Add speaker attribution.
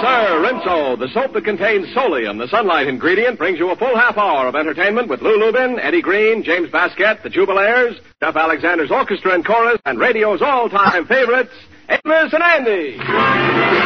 Speaker 1: sir, Rinso, the soap that contains Solium, the sunlight ingredient, brings you a full half hour of entertainment with Lou Lubin, Eddie Green, James Basquette, the Jubilaires, Jeff Alexander's orchestra and chorus, and radio's all-time favorites, Amos and Andy.